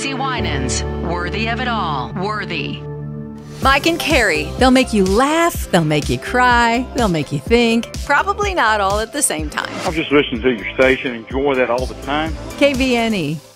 CeCe Winans, worthy of it all. Worthy. Mike and Carrie, they'll make you laugh, they'll make you cry, they'll make you think. Probably not all at the same time. I'm just listening to your station, enjoy that all the time. KVNE.